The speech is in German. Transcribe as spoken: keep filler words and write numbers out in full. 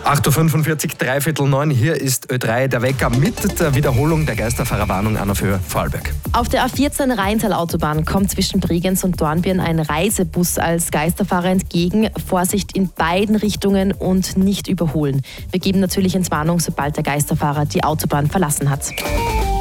acht Uhr fünfundvierzig, dreiviertel neun, hier ist Ö drei, der Wecker mit der Wiederholung der Geisterfahrerwarnung an der Höhe Vorarlberg. Auf der A vierzehn Rheintal-Autobahn kommt zwischen Bregenz und Dornbirn ein Reisebus als Geisterfahrer entgegen. Vorsicht in beiden Richtungen und nicht überholen. Wir geben natürlich Entwarnung, sobald der Geisterfahrer die Autobahn verlassen hat.